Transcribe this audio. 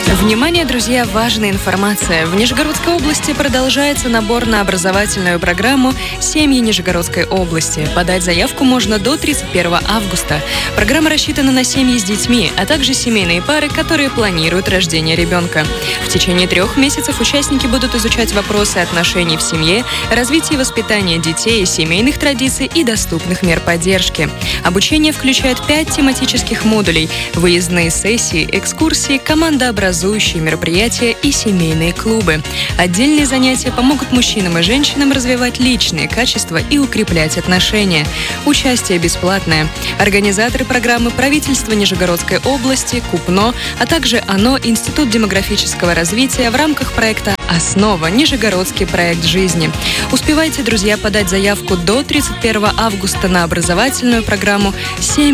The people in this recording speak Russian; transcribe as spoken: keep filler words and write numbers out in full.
Внимание, друзья, важная информация. В Нижегородской области продолжается набор на образовательную программу «Семьи Нижегородской области». Подать заявку можно до тридцать первого августа. Программа рассчитана на семьи с детьми, а также семейные пары, которые планируют рождение ребенка. В течение трех месяцев участники будут изучать вопросы отношений в семье, развития и воспитания детей, семейных традиций и доступных мер поддержки. Обучение включает пять тематических модулей: выездные сессии, экскурсии, командообразующие мероприятия и семейные клубы. Отдельные занятия помогут мужчинам и женщинам развивать личные качества и укреплять отношения. Участие бесплатное. Организаторы программы — правительство Нижегородской области, КУПНО, а также ОНО «Институт демографического развития» в рамках проекта «Основа. Нижегородский проект жизни». Успевайте, друзья, подать заявку до тридцать первого августа на образовательную программу «Семь